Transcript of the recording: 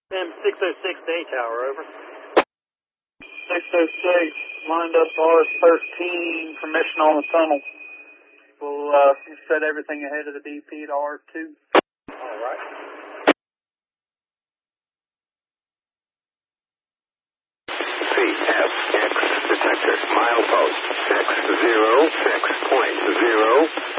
M606 Day Tower, over. 606, lined up R13, permission on the tunnel. We'll set everything ahead of the BP to R2. All right. CFX detector, milepost 606.0.